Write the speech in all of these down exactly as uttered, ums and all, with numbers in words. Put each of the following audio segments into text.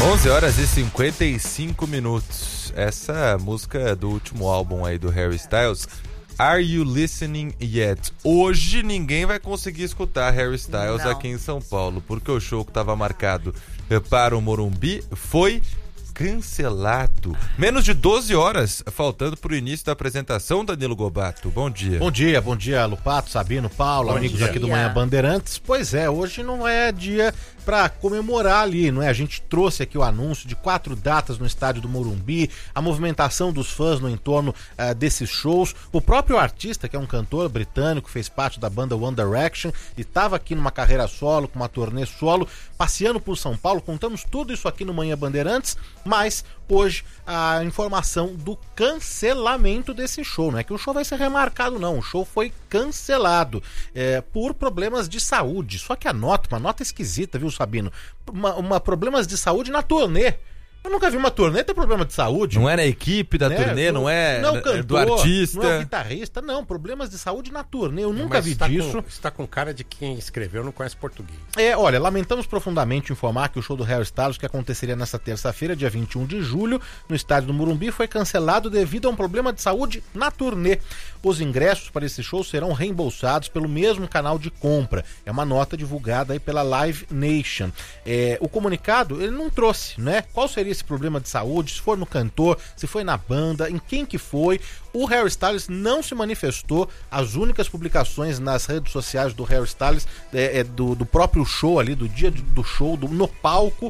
onze horas e cinquenta e cinco minutos. Essa música do último álbum aí do Harry Styles, Are You Listening Yet? Hoje ninguém vai conseguir escutar Harry Styles Não. aqui em São Paulo, porque o show que estava marcado para o Morumbi foi cancelado. Menos de doze horas faltando para o início da apresentação, Danilo Gobato. Bom dia. Bom dia, bom dia, Lupato, Sabino, Paulo, bom amigos dia. Aqui do Manhã Bandeirantes. Pois é, hoje não é dia para comemorar ali, não é? A gente trouxe aqui o anúncio de quatro datas no estádio do Morumbi, a movimentação dos fãs no entorno uh, desses shows. O próprio artista, que é um cantor britânico, fez parte da banda One Direction e estava aqui numa carreira solo, com uma turnê solo, passeando por São Paulo. Contamos tudo isso aqui no Manhã Bandeirantes, mas hoje a informação do cancelamento desse show. Não é que o show vai ser remarcado, não. O show foi cancelado é, por problemas de saúde. Só que a nota, uma nota esquisita, viu, Sabino? Uma, uma problemas de saúde na turnê. Eu nunca vi uma turnê ter problema de saúde. Não é na equipe da né? turnê, não é não, cantor, do artista. Não é o guitarrista, não. Problemas de saúde na turnê. Eu nunca Mas vi está disso. Com, está com cara de quem escreveu não conhece português. É, olha, lamentamos profundamente informar que o show do Harry Styles, que aconteceria nesta terça-feira, dia vinte e um de julho, no estádio do Morumbi, foi cancelado devido a um problema de saúde na turnê. Os ingressos para esse show serão reembolsados pelo mesmo canal de compra. É uma nota divulgada aí pela Live Nation. É, o comunicado, ele não trouxe, né? Qual seria esse problema de saúde? Se for no cantor, se foi na banda, em quem que foi. O Harry Styles não se manifestou. As únicas publicações nas redes sociais do Harry Styles é, é do, do próprio show ali, do dia do show, do, no palco.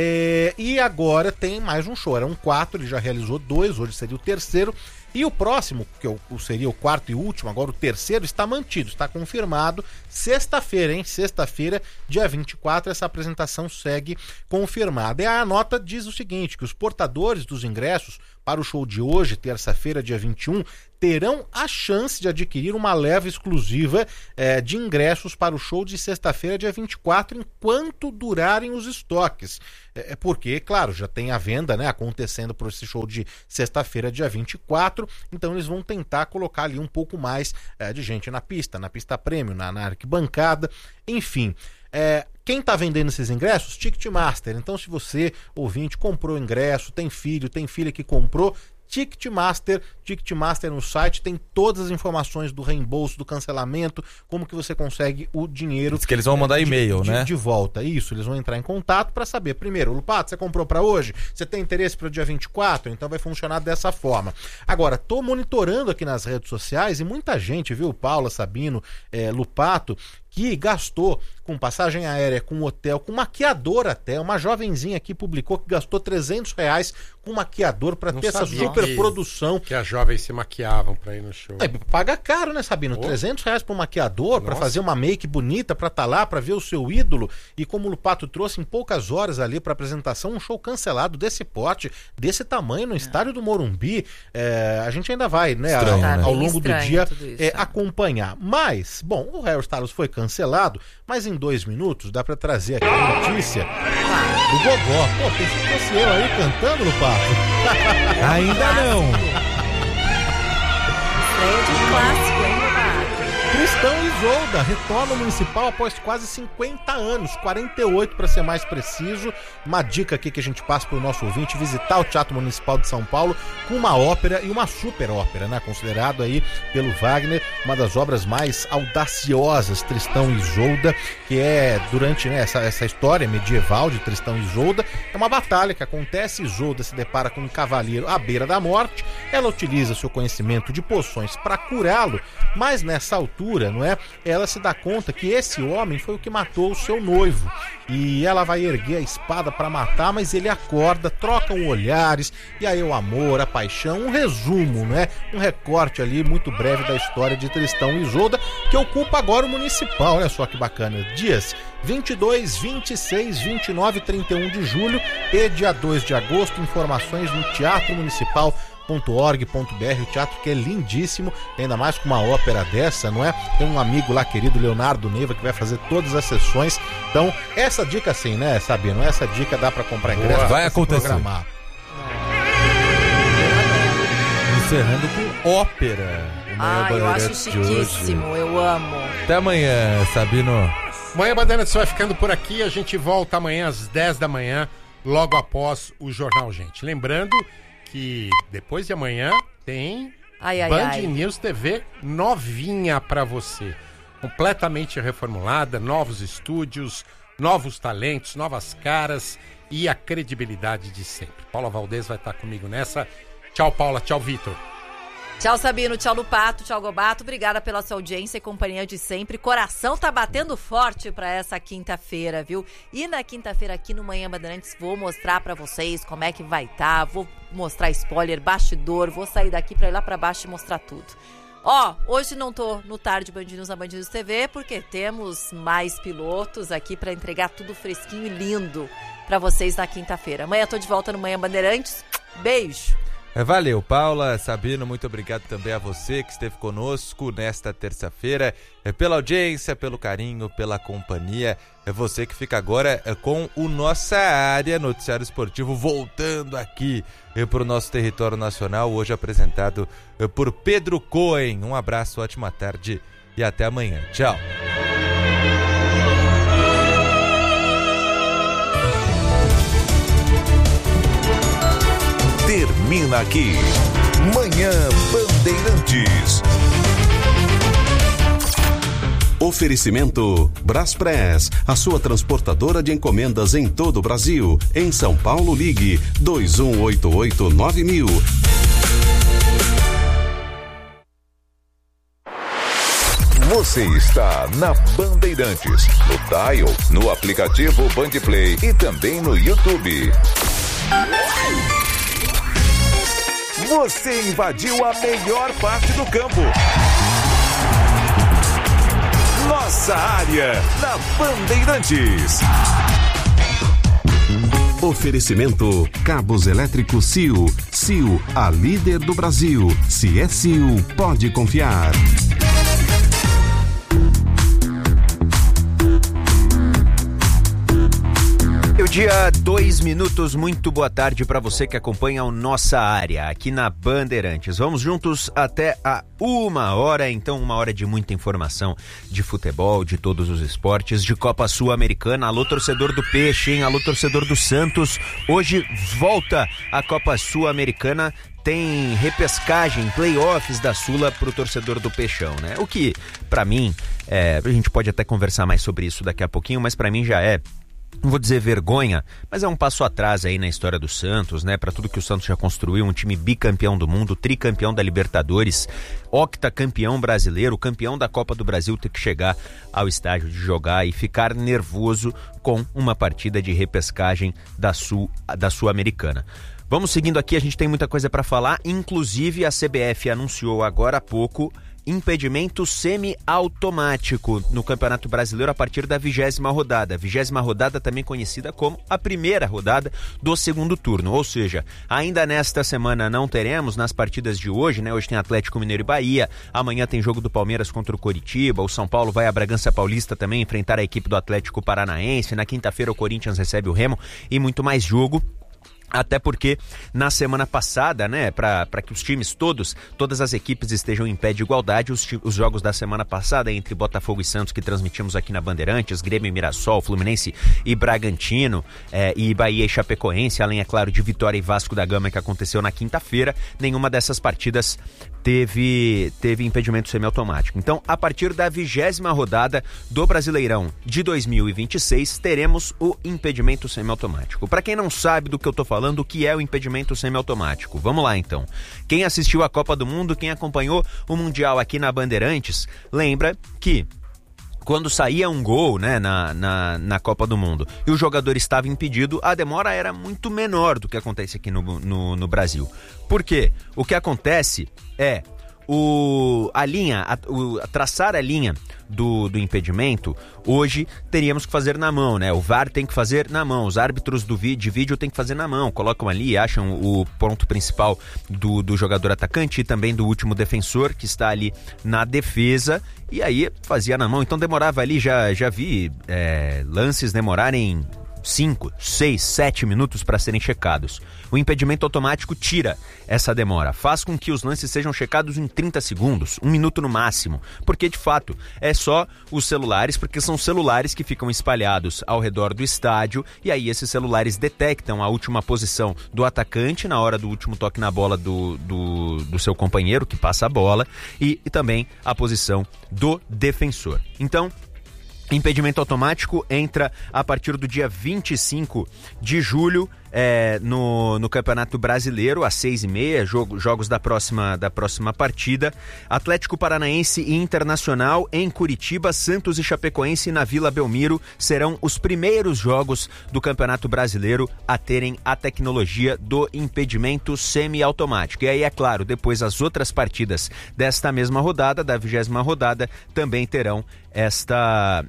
É, e agora tem mais um show. Eram quatro, ele já realizou dois, hoje seria o terceiro. E o próximo, que seria o quarto e último, agora o terceiro, está mantido, está confirmado. Sexta-feira, hein? Sexta-feira, dia vinte e quatro, essa apresentação segue confirmada. E a nota diz o seguinte, que os portadores dos ingressos para o show de hoje, terça-feira, dia vinte e um, terão a chance de adquirir uma leva exclusiva eh, de ingressos para o show de sexta-feira, dia vinte e quatro, enquanto durarem os estoques. É porque, claro, já tem a venda, né, acontecendo para esse show de sexta-feira, dia vinte e quatro, então eles vão tentar colocar ali um pouco mais eh, de gente na pista, na pista premium, na, na arquibancada, enfim. É, quem está vendendo esses ingressos? Ticketmaster. Então, se você, ouvinte, comprou ingresso, tem filho, tem filha que comprou, Ticketmaster, Ticketmaster no site tem todas as informações do reembolso, do cancelamento, como que você consegue o dinheiro. Diz que eles vão mandar é, de, e-mail, de, né? De volta, isso, eles vão entrar em contato para saber. Primeiro, Lupato, você comprou para hoje? Você tem interesse para o dia vinte e quatro? Então vai funcionar dessa forma. Agora, tô monitorando aqui nas redes sociais e muita gente, viu, Paula, Sabino, é, Lupato, que gastou com passagem aérea, com hotel, com maquiador até. Uma jovenzinha aqui publicou que gastou trezentos reais com maquiador para ter essa super produção. Que as jovens se maquiavam para ir no show. É, paga caro, né, Sabino? Oh. trezentos reais para um maquiador, para fazer uma make bonita, para estar tá lá, para ver o seu ídolo. E como o Lupato trouxe, em poucas horas ali para apresentação, um show cancelado desse porte, desse tamanho, no é. estádio do Morumbi. É, a gente ainda vai, né, estranho, ao, né? ao longo do dia isso, é, acompanhar. Mas, bom, o Harry Styles foi cancelado, mas em dois minutos dá pra trazer aqui a notícia do Gogó. Pô, pensei que fosse eu aí cantando no papo. Ainda não. Estreia de clássico, hein, Gogó? Tristão Isolda retorna ao Municipal após quase cinquenta anos, quarenta e oito para ser mais preciso. Uma dica aqui que a gente passa para o nosso ouvinte, visitar o Teatro Municipal de São Paulo com uma ópera e uma super ópera, né? Considerado aí pelo Wagner uma das obras mais audaciosas, Tristão e Isolda, que é durante né, essa, essa história medieval de Tristão e Isolda, é uma batalha que acontece. Isolda se depara com um cavaleiro à beira da morte, ela utiliza seu conhecimento de poções para curá-lo, mas nessa altura, não é? Ela se dá conta que esse homem foi o que matou o seu noivo. E ela vai erguer a espada para matar, mas ele acorda, trocam olhares, e aí o amor, a paixão, um resumo, né? Um recorte ali muito breve da história de Tristão e Isolda, que ocupa agora o Municipal. Olha só que bacana. Dias vinte e dois, vinte e seis, vinte e nove e trinta e um de julho e dia dois de agosto. Informações no Teatro Municipal ponto org ponto br, o teatro que é lindíssimo, ainda mais com uma ópera dessa, não é? Tem um amigo lá, querido Leonardo Neiva, que vai fazer todas as sessões. Então, essa dica sim, né, Sabino? Essa dica dá para comprar ingresso. Vai acontecer. Programar. Encerrando com ópera. Ah, eu acho chiquíssimo, eu amo. Até amanhã, Sabino. Manhã Bandeirantes vai ficando por aqui, a gente volta amanhã às dez da manhã logo após o Jornal Gente. Lembrando que depois de amanhã tem Ai, ai, Band ai. News T V novinha pra você. Completamente reformulada, novos estúdios, novos talentos, novas caras e a credibilidade de sempre. Paula Valdez vai estar comigo nessa. Tchau, Paula. Tchau, Vitor. Tchau, Sabino. Tchau, Lupato. Tchau, Gobato. Obrigada pela sua audiência e companhia de sempre. Coração tá batendo forte pra essa quinta-feira, viu? E na quinta-feira aqui no Manhã Bandeirantes vou mostrar pra vocês como é que vai estar. Vou mostrar spoiler, bastidor. Vou sair daqui pra ir lá pra baixo e mostrar tudo. Ó, hoje não tô no Tarde Band News na Band News T V porque temos mais pilotos aqui pra entregar tudo fresquinho e lindo pra vocês na quinta-feira. Amanhã tô de volta no Manhã Bandeirantes. Beijo! Valeu, Paula, Sabino, muito obrigado também a você que esteve conosco nesta terça-feira, é, pela audiência, pelo carinho, pela companhia. É você que fica agora é, com o Nossa Área, noticiário esportivo, voltando aqui é, para o nosso território nacional, hoje apresentado é, por Pedro Cohen. Um abraço, ótima tarde e até amanhã. Tchau. Termina aqui, Manhã Bandeirantes. Oferecimento Braspress, a sua transportadora de encomendas em todo o Brasil. Em São Paulo, ligue dois um oito oito nove mil. Você está na Bandeirantes, no Dial, no aplicativo Bandplay e também no YouTube. Você invadiu a melhor parte do campo. Nossa Área, na Bandeirantes. Oferecimento Cabos Elétricos C I U. C I U, a líder do Brasil. Se é C I U, pode confiar. Dia dois minutos, muito boa tarde para você que acompanha o Nossa Área aqui na Bandeirantes. Vamos juntos até a uma hora, então uma hora de muita informação de futebol, de todos os esportes, de Copa Sul-Americana. Alô torcedor do Peixe, hein? Alô torcedor do Santos. Hoje volta a Copa Sul-Americana. Tem repescagem, playoffs da Sula pro torcedor do Peixão, né? O que, para mim, é, a gente pode até conversar mais sobre isso daqui a pouquinho, mas para mim já é, não vou dizer vergonha, mas é um passo atrás aí na história do Santos, né? Para tudo que o Santos já construiu, um time bicampeão do mundo, tricampeão da Libertadores, octacampeão brasileiro, campeão da Copa do Brasil, ter que chegar ao estádio de jogar e ficar nervoso com uma partida de repescagem da Sul, da Sul-Americana. Vamos seguindo aqui, a gente tem muita coisa para falar, inclusive a C B F anunciou agora há pouco impedimento semi-automático no Campeonato Brasileiro a partir da vigésima rodada. Vigésima rodada também conhecida como a primeira rodada do segundo turno. Ou seja, ainda nesta semana não teremos nas partidas de hoje, né? Hoje tem Atlético Mineiro e Bahia, amanhã tem jogo do Palmeiras contra o Coritiba, o São Paulo vai a Bragança Paulista também enfrentar a equipe do Atlético Paranaense, na quinta-feira o Corinthians recebe o Remo e muito mais jogo. Até porque na semana passada, né, para que os times todos, todas as equipes estejam em pé de igualdade, os, os jogos da semana passada entre Botafogo e Santos que transmitimos aqui na Bandeirantes, Grêmio e Mirassol, Fluminense e Bragantino, é, e Bahia e Chapecoense, além, é claro, de Vitória e Vasco da Gama que aconteceu na quinta-feira, nenhuma dessas partidas teve, teve impedimento semiautomático. Então, a partir da vigésima rodada do Brasileirão de dois mil e vinte e seis, teremos o impedimento semiautomático. Para quem não sabe do que eu tô falando, falando o que é o impedimento semiautomático. Vamos lá, então. Quem assistiu a Copa do Mundo, quem acompanhou o Mundial aqui na Bandeirantes, lembra que quando saía um gol, né, na, na, na Copa do Mundo e o jogador estava impedido, a demora era muito menor do que acontece aqui no, no, no Brasil. Por quê? O que acontece é o, a linha, a, o, traçar a linha do, do impedimento, hoje teríamos que fazer na mão, né? O V A R tem que fazer na mão, os árbitros do vi, de vídeo tem que fazer na mão, colocam ali, acham o ponto principal do, do jogador atacante e também do último defensor que está ali na defesa, e aí fazia na mão, então demorava ali, já, já vi é, lances demorarem cinco, seis, sete minutos para serem checados. O impedimento automático tira essa demora, faz com que os lances sejam checados em trinta segundos, um minuto no máximo, porque de fato é só os celulares, porque são celulares que ficam espalhados ao redor do estádio e aí esses celulares detectam a última posição do atacante na hora do último toque na bola do, do, do seu companheiro que passa a bola e, e também a posição do defensor. Então, impedimento automático entra a partir do dia vinte e cinco de julho é, no, no Campeonato Brasileiro, às seis e meia, jogo, jogos da próxima, da próxima partida. Atlético Paranaense e Internacional em Curitiba, Santos e Chapecoense na Vila Belmiro serão os primeiros jogos do Campeonato Brasileiro a terem a tecnologia do impedimento semiautomático. E aí, é claro, depois as outras partidas desta mesma rodada, da vigésima rodada, também terão esta,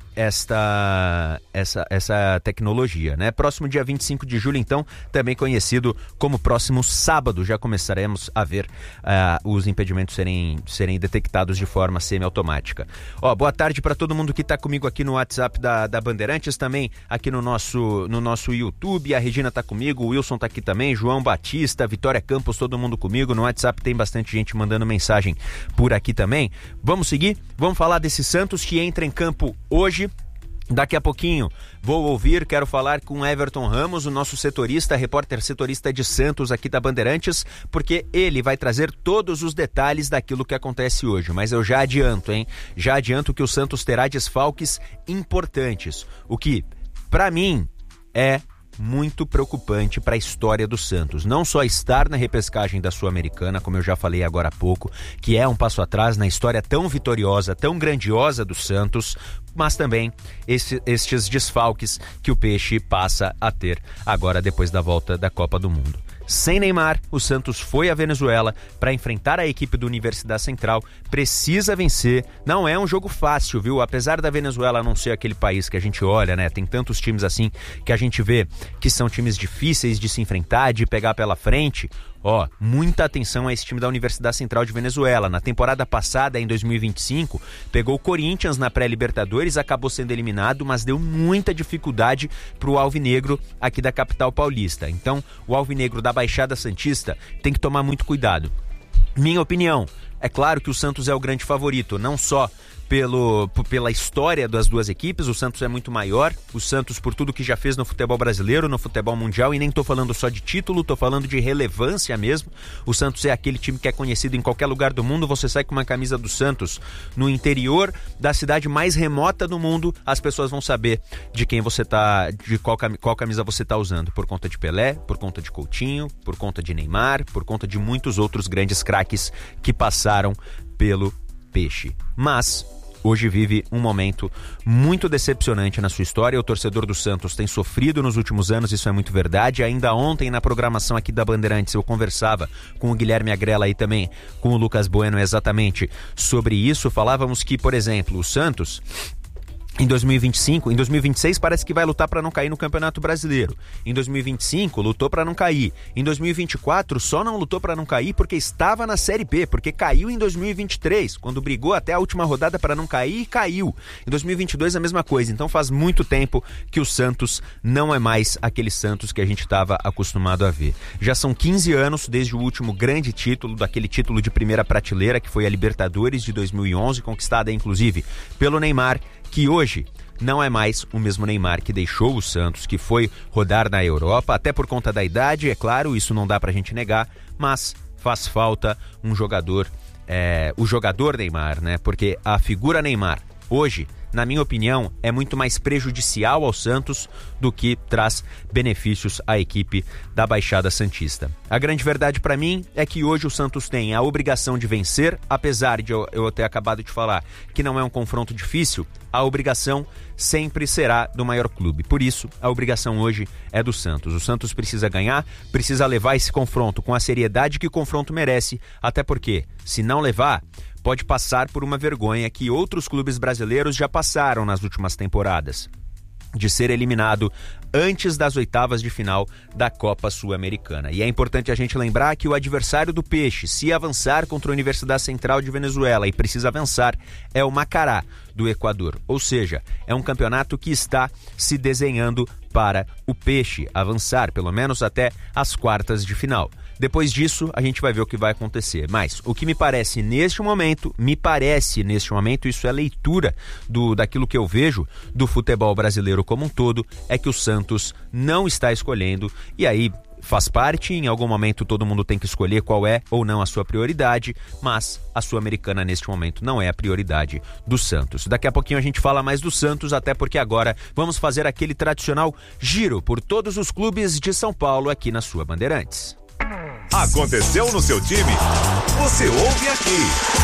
esta, essa, essa tecnologia, né? Próximo dia vinte e cinco de julho, então, também conhecido como próximo sábado, já começaremos a ver uh, os impedimentos serem, serem detectados de forma semiautomática. Ó, boa tarde para todo mundo que está comigo aqui no WhatsApp da, da Bandeirantes, também aqui no nosso, no nosso YouTube. A Regina está comigo, o Wilson está aqui também, João Batista, Vitória Campos, todo mundo comigo. No WhatsApp tem bastante gente mandando mensagem por aqui também. Vamos seguir? Vamos falar desse Santos que entra em campo hoje. Daqui a pouquinho vou ouvir, quero falar com Everton Ramos, o nosso setorista, repórter setorista de Santos aqui da Bandeirantes, porque ele vai trazer todos os detalhes daquilo que acontece hoje. Mas eu já adianto, hein? Já adianto que o Santos terá desfalques importantes, o que, para mim, é muito preocupante para a história do Santos. Não só estar na repescagem da Sul-Americana, como eu já falei agora há pouco, que é um passo atrás na história tão vitoriosa, tão grandiosa do Santos, mas também esse, estes desfalques que o Peixe passa a ter agora depois da volta da Copa do Mundo. Sem Neymar, o Santos foi à Venezuela para enfrentar a equipe do Universidade Central. Precisa vencer. Não é um jogo fácil, viu? Apesar da Venezuela não ser aquele país que a gente olha, né? Tem tantos times assim que a gente vê que são times difíceis de se enfrentar, de pegar pela frente. Ó, muita atenção a esse time da Universidade Central de Venezuela. Na temporada passada, em dois mil e vinte e cinco, pegou o Corinthians na pré-Libertadores, acabou sendo eliminado, mas deu muita dificuldade pro Alvinegro aqui da capital paulista. Então, o Alvinegro da Baixada Santista tem que tomar muito cuidado. Minha opinião, é claro que o Santos é o grande favorito, não só Pelo, pela história das duas equipes. O Santos é muito maior, o Santos por tudo que já fez no futebol brasileiro, no futebol mundial, e nem tô falando só de título, tô falando de relevância mesmo. O Santos é aquele time que é conhecido em qualquer lugar do mundo. Você sai com uma camisa do Santos no interior da cidade mais remota do mundo, as pessoas vão saber de quem você tá, de qual, qual camisa você tá usando, por conta de Pelé, por conta de Coutinho, por conta de Neymar, por conta de muitos outros grandes craques que passaram pelo Peixe. Mas hoje vive um momento muito decepcionante na sua história. O torcedor do Santos tem sofrido nos últimos anos, isso é muito verdade. Ainda ontem, na programação aqui da Bandeirantes, eu conversava com o Guilherme Agrella e também com o Lucas Bueno exatamente sobre isso. Falávamos que, por exemplo, o Santos, em dois mil e vinte e cinco, em dois mil e vinte e seis parece que vai lutar para não cair no Campeonato Brasileiro. Em dois mil e vinte e cinco lutou para não cair. Em dois mil e vinte e quatro só não lutou para não cair porque estava na Série B, porque caiu em dois mil e vinte e três, quando brigou até a última rodada para não cair e caiu. Em dois mil e vinte e dois a mesma coisa. Então faz muito tempo que o Santos não é mais aquele Santos que a gente estava acostumado a ver. Já são quinze anos desde o último grande título, daquele título de primeira prateleira que foi a Libertadores de dois mil e onze, conquistada inclusive pelo Neymar, que hoje não é mais o mesmo Neymar que deixou o Santos, que foi rodar na Europa, até por conta da idade, é claro, isso não dá pra gente negar, mas faz falta um jogador, é, o jogador Neymar, né? Porque a figura Neymar, hoje, na minha opinião, é muito mais prejudicial ao Santos do que traz benefícios à equipe da Baixada Santista. A grande verdade para mim é que hoje o Santos tem a obrigação de vencer, apesar de eu, eu ter acabado de falar que não é um confronto difícil, a obrigação sempre será do maior clube. Por isso, a obrigação hoje é do Santos. O Santos precisa ganhar, precisa levar esse confronto com a seriedade que o confronto merece, até porque, se não levar, pode passar por uma vergonha que outros clubes brasileiros já passaram nas últimas temporadas, de ser eliminado antes das oitavas de final da Copa Sul-Americana. E é importante a gente lembrar que o adversário do Peixe, se avançar contra a Universidade Central de Venezuela, e precisa avançar, é o Macará do Equador. Ou seja, é um campeonato que está se desenhando para o Peixe avançar, pelo menos até as quartas de final. Depois disso, a gente vai ver o que vai acontecer. Mas o que me parece neste momento, me parece neste momento, isso é leitura do, daquilo que eu vejo do futebol brasileiro como um todo, é que o Santos não está escolhendo, e aí faz parte, em algum momento todo mundo tem que escolher qual é ou não a sua prioridade, mas a Sul-Americana neste momento não é a prioridade do Santos. Daqui a pouquinho a gente fala mais do Santos, até porque agora vamos fazer aquele tradicional giro por todos os clubes de São Paulo aqui na sua Bandeirantes. Aconteceu no seu time? Você ouve aqui.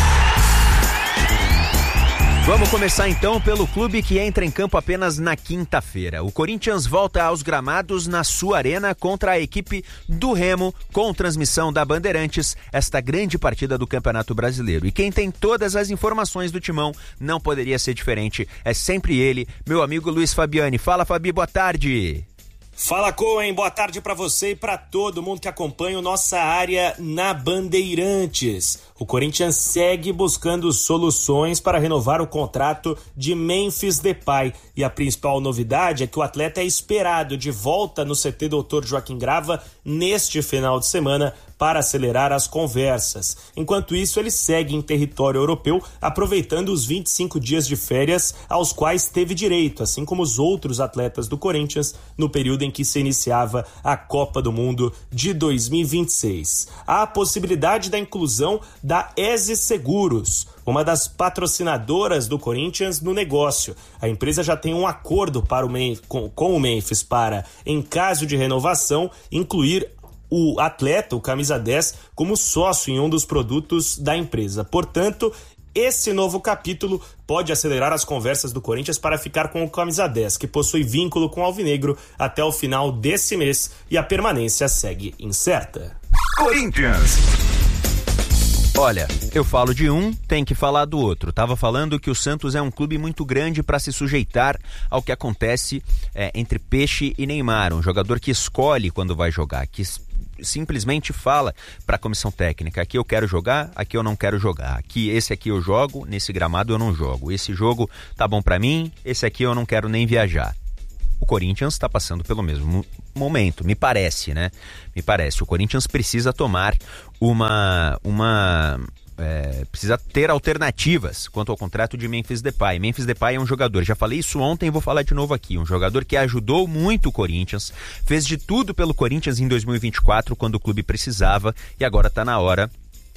Vamos começar então pelo clube que entra em campo apenas na quinta-feira. O Corinthians volta aos gramados na sua arena contra a equipe do Remo, com transmissão da Bandeirantes, esta grande partida do Campeonato Brasileiro. E quem tem todas as informações do Timão não poderia ser diferente, é sempre ele, meu amigo Luiz Fabiani. Fala, Fabi, boa tarde. Fala, Cohen, boa tarde para você e para todo mundo que acompanha o Nossa Área na Bandeirantes. O Corinthians segue buscando soluções para renovar o contrato de Memphis Depay. E a principal novidade é que o atleta é esperado de volta no C T doutor Joaquim Grava neste final de semana para acelerar as conversas. Enquanto isso, ele segue em território europeu, aproveitando os vinte e cinco dias de férias aos quais teve direito, assim como os outros atletas do Corinthians, no período em que se iniciava a Copa do Mundo de dois mil e vinte e seis. Há a possibilidade da inclusão da ESE Seguros, uma das patrocinadoras do Corinthians no negócio. A empresa já tem um acordo para o Memphis, com, com o Memphis para, em caso de renovação, incluir o atleta, o camisa dez, como sócio em um dos produtos da empresa. Portanto, esse novo capítulo pode acelerar as conversas do Corinthians para ficar com o camisa dez, que possui vínculo com o Alvinegro até o final desse mês, e a permanência segue incerta. Corinthians. Olha, eu falo de um, tem que falar do outro. Tava falando que o Santos é um clube muito grande para se sujeitar ao que acontece é, entre Peixe e Neymar. Um jogador que escolhe quando vai jogar, que simplesmente fala para a comissão técnica: aqui eu quero jogar, aqui eu não quero jogar, aqui esse aqui eu jogo, nesse gramado eu não jogo, esse jogo tá bom para mim, esse aqui eu não quero nem viajar. O Corinthians está passando pelo mesmo momento, me parece, né? Me parece. O Corinthians precisa tomar uma... uma é, precisa ter alternativas quanto ao contrato de Memphis Depay. Memphis Depay é um jogador, já falei isso ontem e vou falar de novo aqui, um jogador que ajudou muito o Corinthians, fez de tudo pelo Corinthians em dois mil e vinte e quatro, quando o clube precisava, e agora está na hora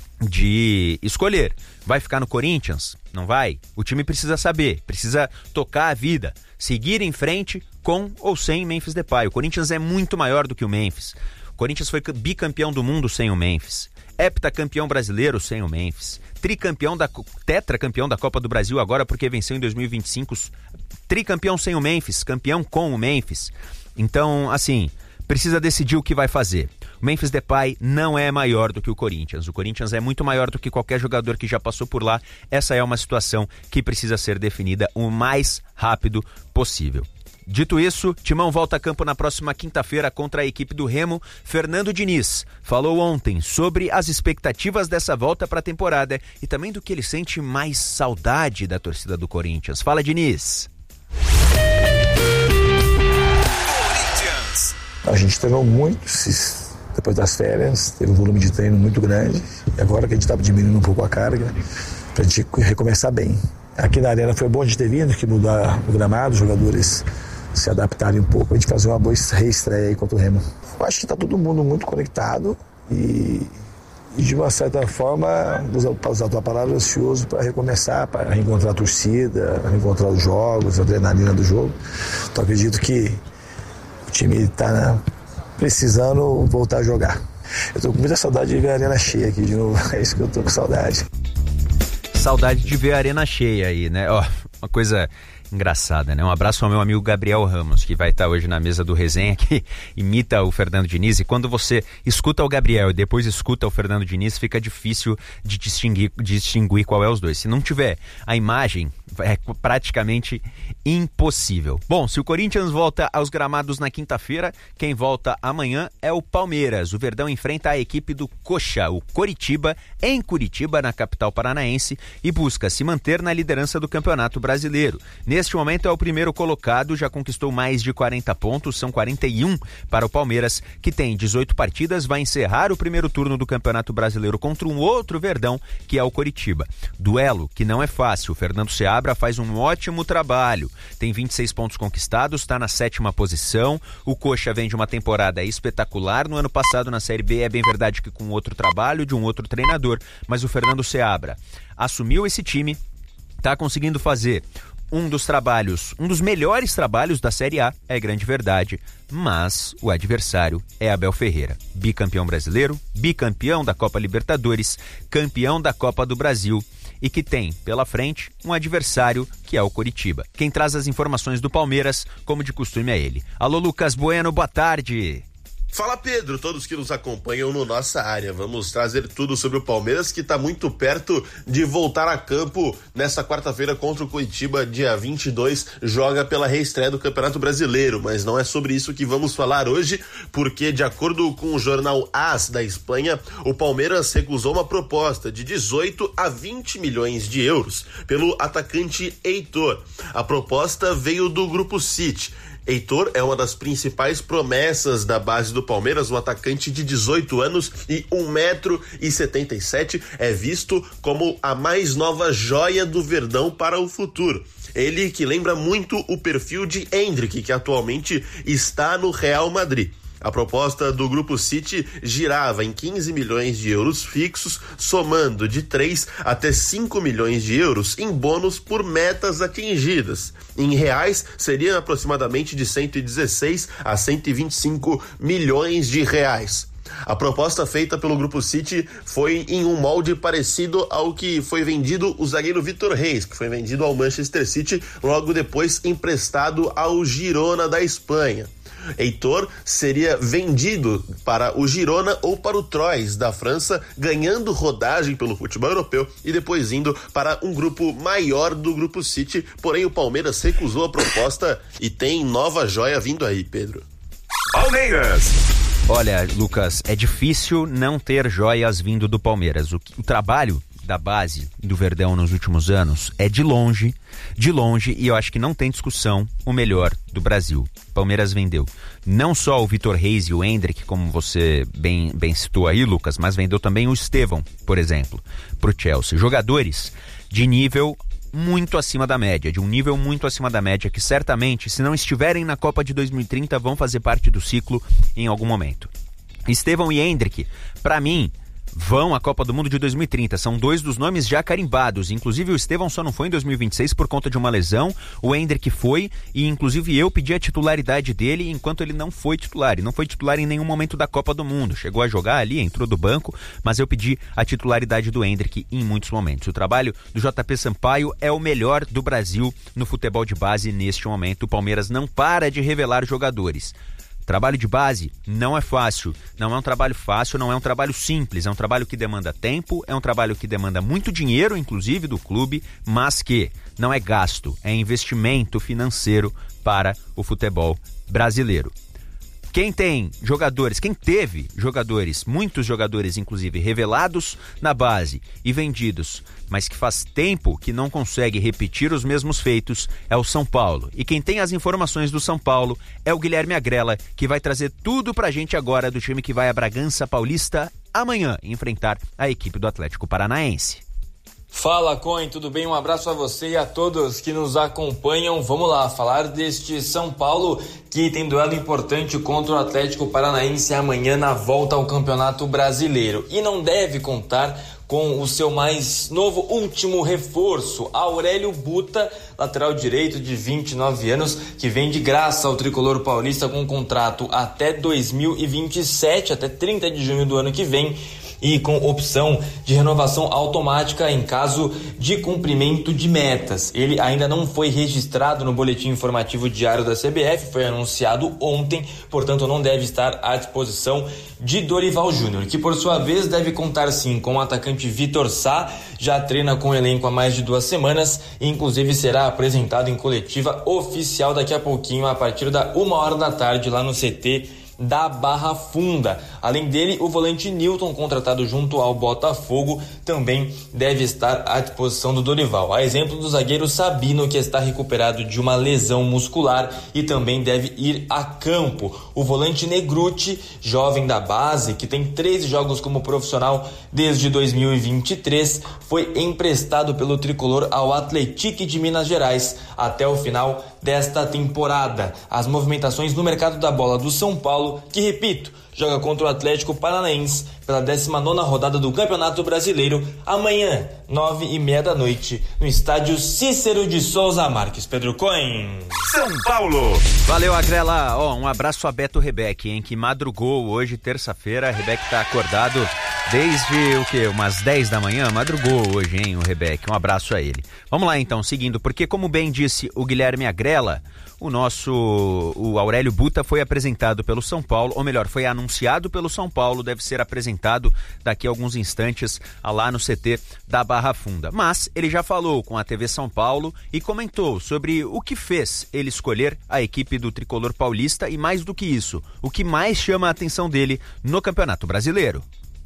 de escolher. Vai ficar no Corinthians? Não vai? O time precisa saber, precisa tocar a vida, seguir em frente com ou sem Memphis Depay. O Corinthians é muito maior do que o Memphis. O Corinthians foi bicampeão do mundo sem o Memphis, heptacampeão brasileiro sem o Memphis, tricampeão da tetracampeão da Copa do Brasil agora porque venceu em dois mil e vinte e cinco, tricampeão sem o Memphis, campeão com o Memphis. Então, assim, precisa decidir o que vai fazer. O Memphis Depay não é maior do que o Corinthians. O Corinthians é muito maior do que qualquer jogador que já passou por lá. Essa é uma situação que precisa ser definida o mais rápido possível. Dito isso, Timão volta a campo na próxima quinta-feira contra a equipe do Remo. Fernando Diniz falou ontem sobre as expectativas dessa volta para a temporada e também do que ele sente mais saudade da torcida do Corinthians. Fala, Diniz. A gente treinou muito depois das férias, teve um volume de treino muito grande, e agora que a gente estava diminuindo um pouco a carga, para a gente recomeçar bem. Aqui na arena foi bom a gente ter vindo, que mudar o gramado, os jogadores se adaptarem um pouco, a gente fazer uma boa reestreia aí contra o Remo. Eu acho que está todo mundo muito conectado e, e de uma certa forma, para usar a tua palavra, ansioso para recomeçar, para reencontrar a torcida, reencontrar os jogos, a adrenalina do jogo. Então acredito que o time está precisando voltar a jogar. Eu estou com muita saudade de ver a arena cheia aqui de novo, é isso que eu estou com saudade. Saudade de ver a arena cheia aí, né? Ó, uma coisa engraçada, né? Um abraço ao meu amigo Gabriel Ramos, que vai estar hoje na mesa do Resenha, que imita o Fernando Diniz, e quando você escuta o Gabriel e depois escuta o Fernando Diniz, fica difícil de distinguir, de distinguir qual é os dois. Se não tiver a imagem, é praticamente impossível. Bom, se o Corinthians volta aos gramados na quinta-feira, quem volta amanhã é o Palmeiras. O Verdão enfrenta a equipe do Coxa, o Coritiba, em Curitiba, na capital paranaense, e busca se manter na liderança do Campeonato Brasileiro. neste momento é o primeiro colocado, já conquistou mais de quarenta pontos, são quarenta e um para o Palmeiras, que tem dezoito partidas, vai encerrar o primeiro turno do Campeonato Brasileiro contra um outro Verdão, que é o Coritiba. Duelo que não é fácil, o Fernando Seabra faz um ótimo trabalho, tem vinte e seis pontos conquistados, está na sétima posição, o Coxa vem de uma temporada espetacular, no ano passado na Série B é bem verdade que com outro trabalho, de um outro treinador, mas o Fernando Seabra assumiu esse time, está conseguindo fazer um dos trabalhos, um dos melhores trabalhos da Série A, é grande verdade, mas o adversário é Abel Ferreira, bicampeão brasileiro, bicampeão da Copa Libertadores, campeão da Copa do Brasil e que tem pela frente um adversário que é o Coritiba. Quem traz as informações do Palmeiras, como de costume, é ele. Alô, Lucas Bueno, boa tarde. Fala, Pedro, todos que nos acompanham no Nossa Área. Vamos trazer tudo sobre o Palmeiras, que está muito perto de voltar a campo nessa quarta-feira contra o Coritiba, dia vinte e dois, joga pela reestreia do Campeonato Brasileiro, mas não é sobre isso que vamos falar hoje, porque de acordo com o jornal AS da Espanha, o Palmeiras recusou uma proposta de dezoito a vinte milhões de euros pelo atacante Heitor. A proposta veio do Grupo City. Heitor é uma das principais promessas da base do Palmeiras, um atacante de dezoito anos e um metro e setenta e sete, é visto como a mais nova joia do Verdão para o futuro. Ele que lembra muito o perfil de Endrick, que atualmente está no Real Madrid. A proposta do Grupo City girava em quinze milhões de euros fixos, somando de três até cinco milhões de euros em bônus por metas atingidas. Em reais, seria aproximadamente de cento e dezesseis a cento e vinte e cinco milhões de reais. A proposta feita pelo Grupo City foi em um molde parecido ao que foi vendido o zagueiro Vitor Reis, que foi vendido ao Manchester City, logo depois emprestado ao Girona da Espanha. Heitor seria vendido para o Girona ou para o Troyes da França, ganhando rodagem pelo futebol europeu e depois indo para um grupo maior do Grupo City, porém o Palmeiras recusou a proposta e tem nova joia vindo aí, Pedro. Palmeiras. Olha, Lucas, é difícil não ter joias vindo do Palmeiras. O, o trabalho da base do Verdão nos últimos anos é de longe, de longe, e eu acho que não tem discussão, o melhor do Brasil. Palmeiras vendeu não só o Vitor Reis e o Endrick, como você bem, bem citou aí, Lucas, mas vendeu também o Estevão, por exemplo, pro Chelsea. Jogadores de nível muito acima da média, de um nível muito acima da média, que certamente, se não estiverem na Copa de dois mil e trinta, vão fazer parte do ciclo em algum momento. Estevão e Endrick, para mim, vão à Copa do Mundo de dois mil e trinta, são dois dos nomes já carimbados, inclusive o Estevão só não foi em dois mil e vinte e seis por conta de uma lesão, o Endrick foi, e inclusive eu pedi a titularidade dele enquanto ele não foi titular, ele não foi titular em nenhum momento da Copa do Mundo, chegou a jogar ali, entrou do banco, mas eu pedi a titularidade do Endrick em muitos momentos. O trabalho do J P Sampaio é o melhor do Brasil no futebol de base neste momento. O Palmeiras não para de revelar jogadores. Trabalho de base não é fácil, não é um trabalho fácil, não é um trabalho simples, é um trabalho que demanda tempo, é um trabalho que demanda muito dinheiro, inclusive do clube, mas que não é gasto, é investimento financeiro para o futebol brasileiro. Quem tem jogadores, quem teve jogadores, muitos jogadores inclusive revelados na base e vendidos, mas que faz tempo que não consegue repetir os mesmos feitos, é o São Paulo. E quem tem as informações do São Paulo é o Guilherme Agrella, que vai trazer tudo pra gente agora do time que vai a Bragança Paulista amanhã enfrentar a equipe do Atlético Paranaense. Fala, Coen, tudo bem? Um abraço a você e a todos que nos acompanham. Vamos lá, falar deste São Paulo que tem duelo importante contra o Atlético Paranaense amanhã na volta ao Campeonato Brasileiro. E não deve contar com o seu mais novo último reforço, Aurélio Buta, lateral direito de vinte e nove anos, que vem de graça ao tricolor paulista com um contrato até dois mil e vinte e sete, até trinta de junho do ano que vem, e com opção de renovação automática em caso de cumprimento de metas. Ele ainda não foi registrado no boletim informativo diário da C B F, foi anunciado ontem, portanto não deve estar à disposição de Dorival Júnior, que por sua vez deve contar sim com o atacante Vitor Sá, já treina com o elenco há mais de duas semanas e inclusive será apresentado em coletiva oficial daqui a pouquinho, a partir da uma hora da tarde lá no C T da Barra Funda. Além dele, o volante Newton, contratado junto ao Botafogo, também deve estar à disposição do Dorival. A exemplo do zagueiro Sabino, que está recuperado de uma lesão muscular e também deve ir a campo. O volante Negruti, jovem da base, que tem treze jogos como profissional desde dois mil e vinte e três, foi emprestado pelo tricolor ao Atlético de Minas Gerais até o final desta temporada. As movimentações no mercado da bola do São Paulo, que, repito, joga contra o Atlético Paranaense pela décima nona rodada do Campeonato Brasileiro, amanhã, nove e meia da noite, no estádio Cícero de Souza Marques. Pedro Cohen. São Paulo. Valeu, Agrela. Ó, um abraço a Beto Rebeck, hein, que madrugou hoje, terça-feira. Rebeck tá acordado desde o quê? Umas dez da manhã? Madrugou hoje, hein, o Rebeck. Um abraço a ele. Vamos lá, então, seguindo, porque como bem disse o Guilherme Agrela, o nosso, o Aurélio Buta foi apresentado pelo São Paulo, ou melhor, foi anunciado pelo São Paulo, deve ser apresentado daqui a alguns instantes lá no C T da Barra Funda. Mas ele já falou com a T V São Paulo e comentou sobre o que fez ele escolher a equipe do Tricolor Paulista e, mais do que isso, o que mais chama a atenção dele no Campeonato Brasileiro.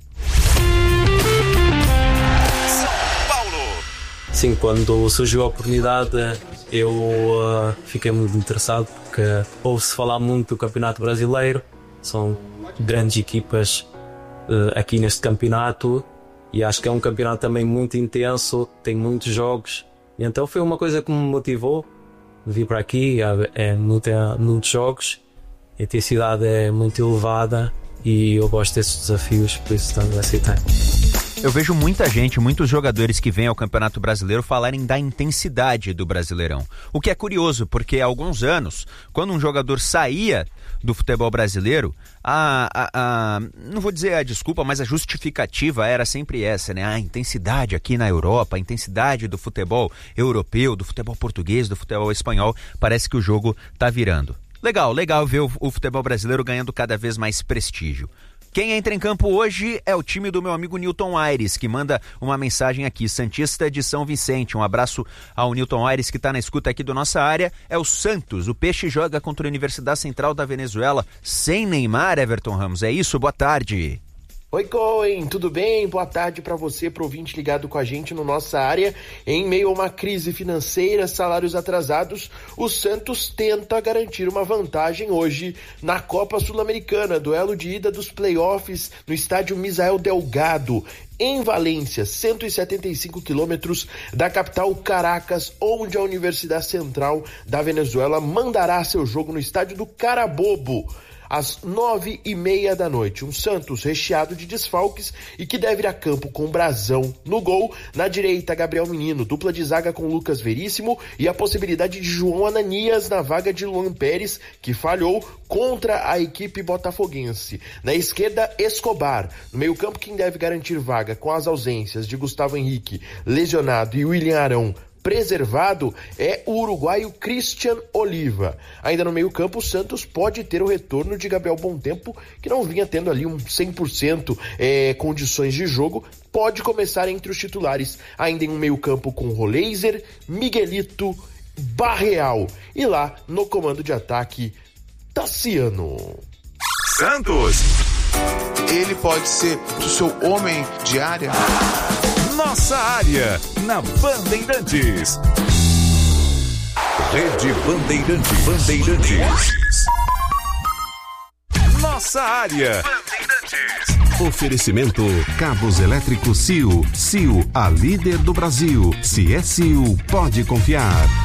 Sim, quando surgiu a oportunidade eu uh, fiquei muito interessado, porque ouve-se falar muito do Campeonato Brasileiro, são grandes equipas uh, aqui neste campeonato e acho que é um campeonato também muito intenso, tem muitos jogos, e então foi uma coisa que me motivou vir para aqui. É muitos jogos, a intensidade é muito elevada e eu gosto desses desafios, por isso também aceitei. Eu vejo muita gente, muitos jogadores que vêm ao Campeonato Brasileiro falarem da intensidade do Brasileirão. O que é curioso, porque há alguns anos, quando um jogador saía do futebol brasileiro, a, a, a, não vou dizer a desculpa, mas a justificativa era sempre essa, né? A intensidade aqui na Europa, a intensidade do futebol europeu, do futebol português, do futebol espanhol, parece que o jogo tá virando. Legal, legal ver o, o futebol brasileiro ganhando cada vez mais prestígio. Quem entra em campo hoje é o time do meu amigo Newton Aires, que manda uma mensagem aqui, Santista de São Vicente. Um abraço ao Newton Aires, que está na escuta aqui do Nossa Área. É o Santos, o Peixe joga contra a Universidade Central da Venezuela, sem Neymar, Everton Ramos. É isso, boa tarde. Oi, Cohen, tudo bem? Boa tarde para você, pro ouvinte ligado com a gente no Nossa Área. Em meio a uma crise financeira, salários atrasados, o Santos tenta garantir uma vantagem hoje na Copa Sul-Americana, duelo de ida dos playoffs no estádio Misael Delgado, em Valência, cento e setenta e cinco quilômetros da capital Caracas, onde a Universidade Central da Venezuela mandará seu jogo no estádio do Carabobo, às nove e meia da noite. Um Santos recheado de desfalques e que deve ir a campo com Brazão no gol. Na direita, Gabriel Menino, dupla de zaga com Lucas Veríssimo e a possibilidade de João Ananias na vaga de Luan Pérez, que falhou contra a equipe botafoguense. Na esquerda, Escobar. No meio campo, quem deve garantir vaga com as ausências de Gustavo Henrique, lesionado, e William Arão, preservado, é o uruguaio Christian Oliva. Ainda no meio campo, o Santos pode ter o retorno de Gabriel Bontempo, que não vinha tendo ali um cem por cento é, condições de jogo, pode começar entre os titulares. Ainda em um meio campo com Roleiser, Miguelito, Barreal. E lá, no comando de ataque, Tassiano. Santos! Ele pode ser o seu homem de área. Nossa Área, na Bandeirantes. Rede Bandeirantes. Bandeirantes. Nossa Área. Bandeirantes. Oferecimento Cabos Elétricos C I O. C I O, a líder do Brasil. Se é C I O, pode confiar.